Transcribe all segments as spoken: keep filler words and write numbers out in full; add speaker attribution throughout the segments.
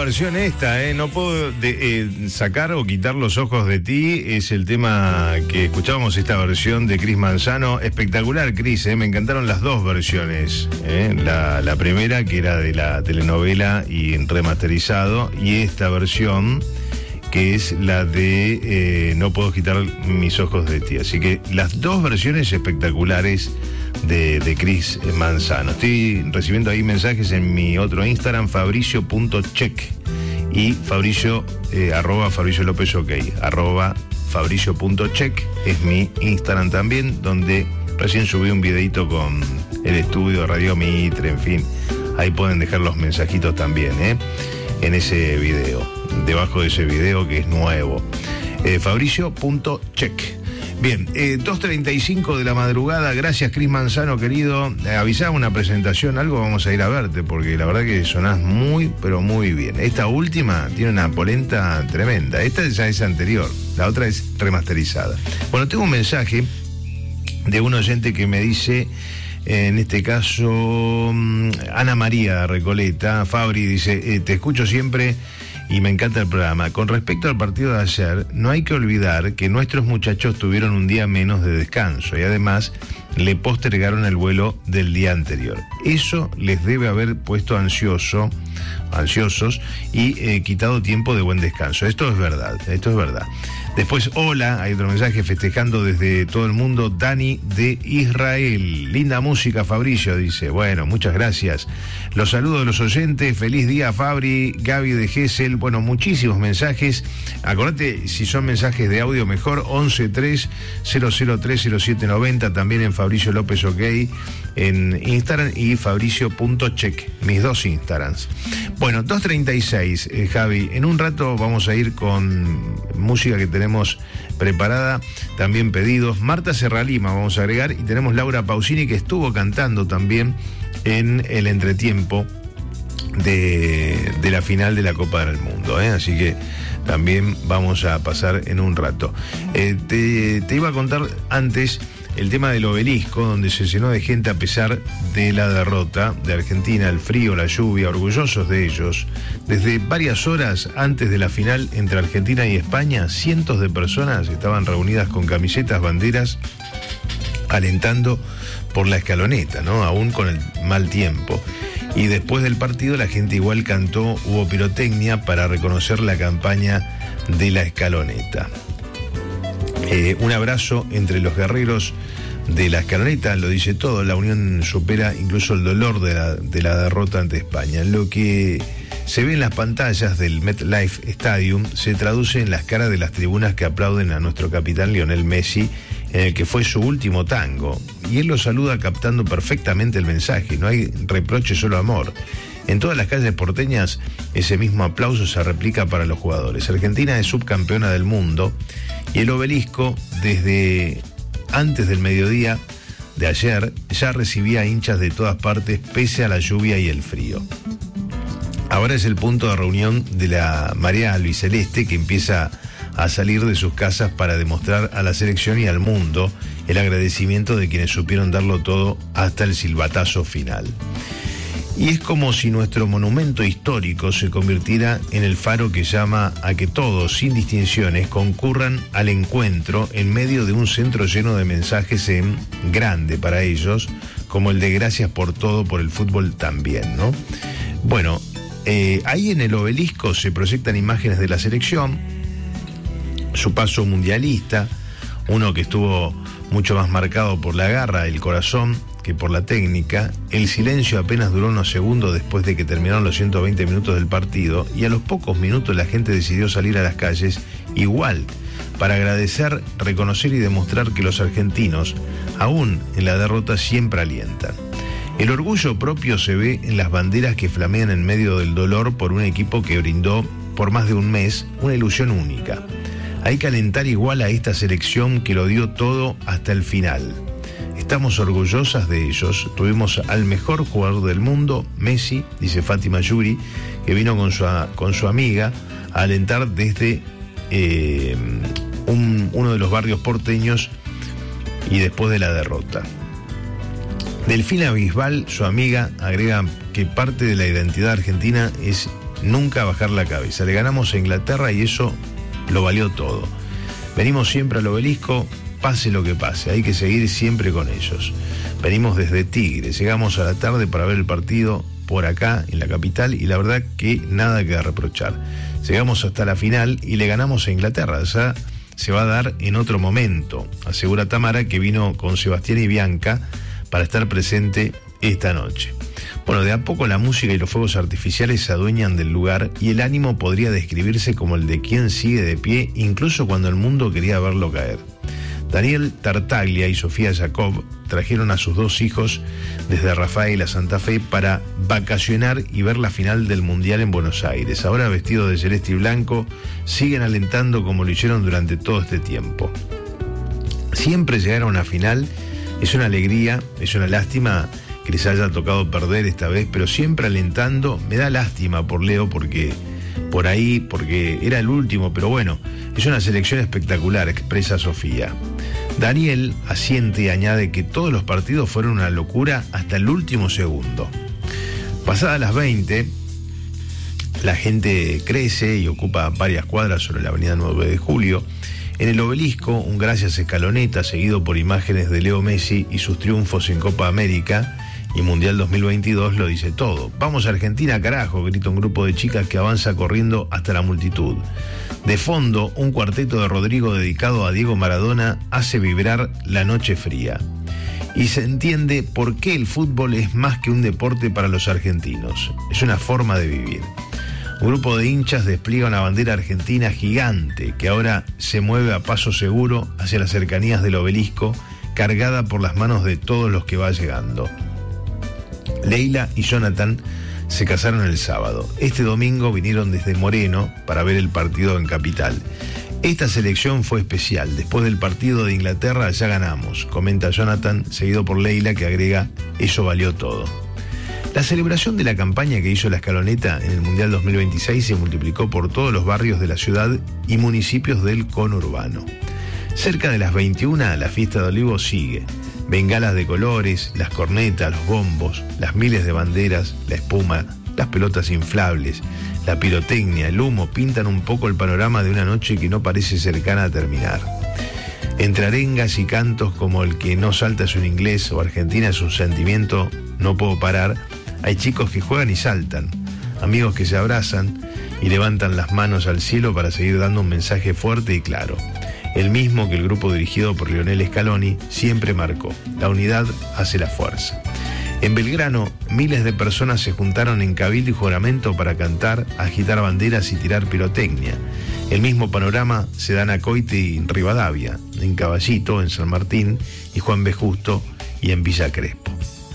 Speaker 1: versión esta, ¿eh? No puedo de, eh, sacar o quitar los ojos de ti. Es el tema que escuchábamos, esta versión de Cris Manzano. Espectacular, Cris, ¿eh? Me encantaron las dos versiones. ¿eh? La, la primera, que era de la telenovela y remasterizado, y esta versión, que es la de eh, No puedo quitar mis ojos de ti. Así que las dos versiones espectaculares de, de Cris Manzano. Estoy recibiendo ahí mensajes en mi otro Instagram, fabricio punto check, y Fabricio, eh, arroba Fabricio López OK, arroba fabricio punto check es mi Instagram también, donde recién subí un videito con el estudio Radio Mitre, en fin. Ahí pueden dejar los mensajitos también, ¿eh? En ese video, debajo de ese video que es nuevo. Eh, fabricio punto check. Bien, eh, dos treinta y cinco de la madrugada. Gracias, Cris Manzano, querido. Eh, avisá una presentación, algo, vamos a ir a verte, porque la verdad que sonás muy, pero muy bien. Esta última tiene una polenta tremenda. Esta ya es anterior, la otra es remasterizada. Bueno, tengo un mensaje de un oyente que me dice, en este caso, Ana María de Recoleta. Fabri dice, eh, te escucho siempre y me encanta el programa. Con respecto al partido de ayer, no hay que olvidar que nuestros muchachos tuvieron un día menos de descanso y además le postergaron el vuelo del día anterior. Eso les debe haber puesto ansioso, ansiosos y eh, quitado tiempo de buen descanso. Esto es verdad, esto es verdad. Después, hola, hay otro mensaje festejando desde todo el mundo, Dani de Israel. Linda música, Fabricio, dice. Bueno, muchas gracias. Los saludos de los oyentes, feliz día, Fabri, Gaby de Gesell. Bueno, muchísimos mensajes. Acordate, si son mensajes de audio, mejor, once tres cero cero tres cero siete noventa, también en Fabricio López OK, en Instagram, y fabricio punto check, mis dos Instagrams. Bueno, dos treinta y seis, eh, Javi. En un rato vamos a ir con música que tenemos preparada, también pedidos. Marta Serralima vamos a agregar, y tenemos Laura Pausini, que estuvo cantando también en el entretiempo de, de la final de la Copa del Mundo, ¿eh? Así que también vamos a pasar en un rato. Eh, te, te iba a contar antes el tema del obelisco, donde se llenó de gente a pesar de la derrota de Argentina, el frío, la lluvia, orgullosos de ellos. Desde varias horas antes de la final entre Argentina y España, cientos de personas estaban reunidas con camisetas, banderas, alentando por la escaloneta, ¿no? Aún con el mal tiempo. Y después del partido la gente igual cantó, hubo pirotecnia para reconocer la campaña de la escaloneta. Eh, un abrazo entre los guerreros de la escaloneta, lo dice todo. La unión supera incluso el dolor de la, de la derrota ante España. Lo que se ve en las pantallas del MetLife Stadium se traduce en las caras de las tribunas que aplauden a nuestro capitán Lionel Messi, en el que fue su último tango. Y él lo saluda captando perfectamente el mensaje. No hay reproche, solo amor. En todas las calles porteñas ese mismo aplauso se replica para los jugadores. Argentina es subcampeona del mundo y el obelisco, desde antes del mediodía de ayer, ya recibía hinchas de todas partes pese a la lluvia y el frío. Ahora es el punto de reunión de la marea albiceleste, que empieza a salir de sus casas para demostrar a la selección y al mundo el agradecimiento de quienes supieron darlo todo hasta el silbatazo final. Y es como si nuestro monumento histórico se convirtiera en el faro que llama a que todos, sin distinciones, concurran al encuentro en medio de un centro lleno de mensajes en grande para ellos, como el de gracias por todo, por el fútbol también, ¿no? Bueno, eh, ahí en el obelisco se proyectan imágenes de la selección, su paso mundialista, uno que estuvo mucho más marcado por la garra, el corazón, que por la técnica. El silencio apenas duró unos segundos después de que terminaron los ciento veinte minutos del partido, y a los pocos minutos la gente decidió salir a las calles igual, para agradecer, reconocer y demostrar que los argentinos, aún en la derrota, siempre alientan. El orgullo propio se ve en las banderas que flamean en medio del dolor por un equipo que brindó por más de un mes una ilusión única. Hay que alentar igual a esta selección que lo dio todo hasta el final. Estamos orgullosas de ellos. Tuvimos al mejor jugador del mundo, Messi, dice Fátima Yuri, que vino con su, con su amiga a alentar desde eh, un, uno de los barrios porteños y después de la derrota. Delfina Bisbal, su amiga, agrega que parte de la identidad argentina es nunca bajar la cabeza. Le ganamos a Inglaterra y eso lo valió todo. Venimos siempre al Obelisco, pase lo que pase, hay que seguir siempre con ellos. Venimos desde Tigre, llegamos a la tarde para ver el partido por acá en la capital y la verdad que nada que reprochar. Llegamos hasta la final y le ganamos a Inglaterra, ya se va a dar en otro momento, asegura Tamara, que vino con Sebastián y Bianca para estar presente esta noche. Bueno, de a poco la música y los fuegos artificiales se adueñan del lugar y el ánimo podría describirse como el de quien sigue de pie incluso cuando el mundo quería verlo caer. Daniel Tartaglia y Sofía Jacob trajeron a sus dos hijos desde Rafael a Santa Fe para vacacionar y ver la final del Mundial en Buenos Aires. Ahora vestidos de celeste y blanco, siguen alentando como lo hicieron durante todo este tiempo. Siempre llegar a una final es una alegría, es una lástima que les haya tocado perder esta vez, pero siempre alentando. Me da lástima por Leo porque por ahí, porque era el último, pero bueno, es una selección espectacular, expresa Sofía. Daniel asiente y añade que todos los partidos fueron una locura hasta el último segundo. Pasadas las veinte, la gente crece y ocupa varias cuadras sobre la avenida nueve de julio. En el Obelisco, un gracias escaloneta seguido por imágenes de Leo Messi y sus triunfos en Copa América y Mundial dos mil veintidós lo dice todo. Vamos a Argentina, carajo, grita un grupo de chicas que avanza corriendo hasta la multitud. De fondo, un cuarteto de Rodrigo dedicado a Diego Maradona hace vibrar la noche fría. Y se entiende por qué el fútbol es más que un deporte para los argentinos. Es una forma de vivir. Un grupo de hinchas despliega una bandera argentina gigante que ahora se mueve a paso seguro hacia las cercanías del Obelisco, cargada por las manos de todos los que va llegando. Leila y Jonathan se casaron el sábado. Este domingo vinieron desde Moreno para ver el partido en Capital. Esta selección fue especial. Después del partido de Inglaterra ya ganamos, comenta Jonathan, seguido por Leila, que agrega: eso valió todo. La celebración de la campaña que hizo la Escaloneta en el Mundial dos mil veintiséis se multiplicó por todos los barrios de la ciudad y municipios del conurbano. Cerca de las veintiuna, la fiesta de Olivos sigue. Bengalas de colores, las cornetas, los bombos, las miles de banderas, la espuma, las pelotas inflables, la pirotecnia, el humo pintan un poco el panorama de una noche que no parece cercana a terminar. Entre arengas y cantos como el que no salta es un inglés o Argentina es un sentimiento, no puedo parar, hay chicos que juegan y saltan, amigos que se abrazan y levantan las manos al cielo para seguir dando un mensaje fuerte y claro. El mismo que el grupo dirigido por Lionel Scaloni siempre marcó: la unidad hace la fuerza. En Belgrano, miles de personas se juntaron en cabildo y juramento para cantar, agitar banderas y tirar pirotecnia. El mismo panorama se da en Acoite y en Rivadavia, en Caballito, en San Martín y Juan B. Justo y en Villa Crespo.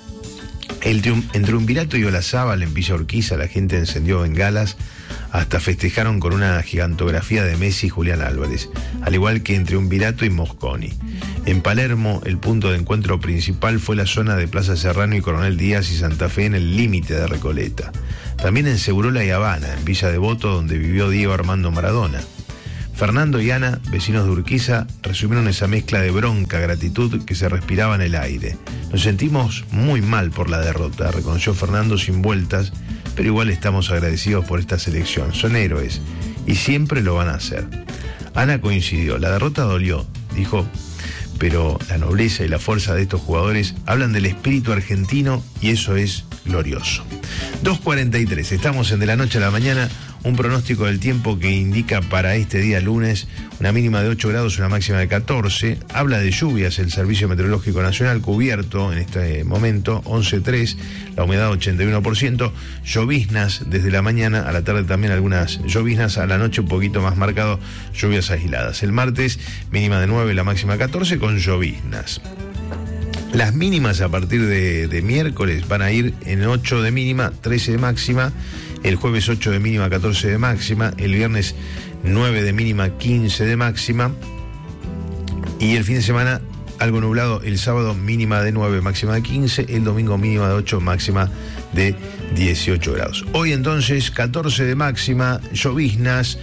Speaker 1: El triun- en Triunvirato y Olazábal, en Villa Urquiza, la gente encendió bengalas, hasta festejaron con una gigantografía de Messi y Julián Álvarez, al igual que en Triunvirato y Mosconi. En Palermo, el punto de encuentro principal fue la zona de Plaza Serrano y Coronel Díaz y Santa Fe en el límite de Recoleta. También en Segurola y Habana, en Villa Devoto, donde vivió Diego Armando Maradona. Fernando y Ana, vecinos de Urquiza, resumieron esa mezcla de bronca, gratitud que se respiraba en el aire. Nos sentimos muy mal por la derrota, reconoció Fernando sin vueltas, pero igual estamos agradecidos por esta selección. Son héroes y siempre lo van a hacer. Ana coincidió, la derrota dolió, dijo, pero la nobleza y la fuerza de estos jugadores hablan del espíritu argentino y eso es glorioso. dos cuarenta y tres, estamos en De la Noche a la Mañana. Un pronóstico del tiempo que indica para este día lunes una mínima de ocho grados, una máxima de catorce. Habla de lluvias el Servicio Meteorológico Nacional, cubierto en este momento, once tres, la humedad ochenta y uno por ciento. Lloviznas desde la mañana, a la tarde también algunas lloviznas, a la noche un poquito más marcado, lluvias aisladas. El martes, mínima de nueve, la máxima catorce, con lloviznas. Las mínimas a partir de, de miércoles van a ir en ocho de mínima, trece de máxima. El jueves ocho de mínima, catorce de máxima. El viernes nueve de mínima, quince de máxima. Y el fin de semana algo nublado. El sábado mínima de nueve, máxima de quince. El domingo mínima de ocho, máxima de dieciocho grados. Hoy entonces catorce de máxima, lloviznas,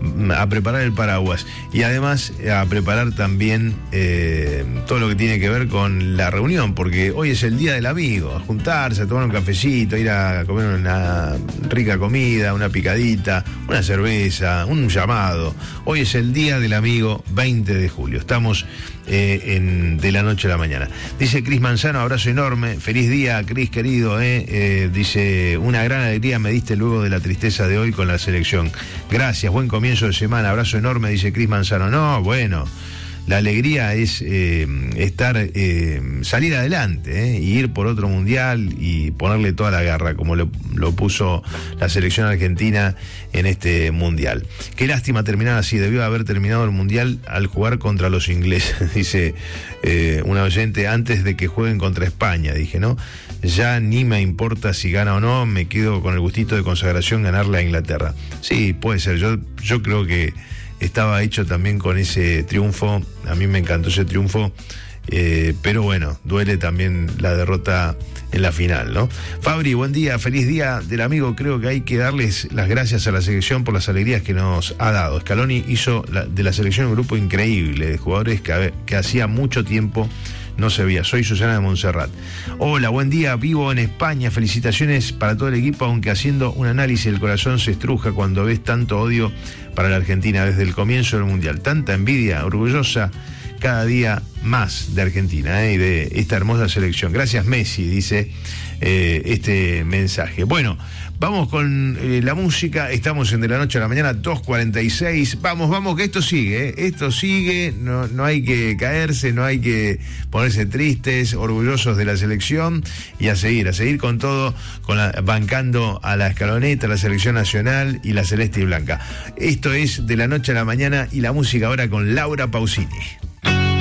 Speaker 1: a preparar el paraguas y además a preparar también eh, todo lo que tiene que ver con la reunión, porque hoy es el día del amigo, a juntarse, a tomar un cafecito, a ir a comer una rica comida, una picadita, una cerveza, un llamado. Hoy es el día del amigo, veinte de julio. Estamos eh, en, de la noche a la mañana. Dice Cris Manzano, abrazo enorme, feliz día Cris querido, eh, eh, dice, una gran alegría me diste luego de la tristeza de hoy con la selección. Gracias, buen comienzo de semana, abrazo enorme, dice Cris Manzano. No, bueno, la alegría es eh, estar, eh, salir adelante, eh, y ir por otro mundial y ponerle toda la garra, como lo, lo puso la selección argentina en este mundial. Qué lástima terminar así, debió haber terminado el mundial al jugar contra los ingleses, dice eh, una oyente, antes de que jueguen contra España, dije, ¿no? Ya ni me importa si gana o no, me quedo con el gustito de consagración ganarle a Inglaterra. Sí, puede ser, yo, yo creo que estaba hecho también con ese triunfo, a mí me encantó ese triunfo, eh, pero bueno, duele también la derrota en la final, ¿no? Fabri, buen día, feliz día del amigo, creo que hay que darles las gracias a la selección por las alegrías que nos ha dado. Scaloni hizo la, de la selección un grupo increíble de jugadores que, que hacía mucho tiempo no se veía. Soy Susana de Montserrat. Hola, buen día, vivo en España. Felicitaciones para todo el equipo, aunque haciendo un análisis el corazón se estruja cuando ves tanto odio para la Argentina desde el comienzo del Mundial. Tanta envidia, orgullosa cada día más de Argentina, ¿eh? Y de esta hermosa selección. Gracias, Messi, dice eh, este mensaje. Bueno, vamos con eh, la música. Estamos en De la Noche a la Mañana, dos cuarenta y seis. Vamos, vamos, que esto sigue, ¿eh? Esto sigue, no, no hay que caerse, no hay que ponerse tristes, orgullosos de la selección y a seguir, a seguir con todo, con la, bancando a la escaloneta, a la selección nacional y la celeste y blanca. Esto es De la Noche a la Mañana y la música ahora con Laura Pausini.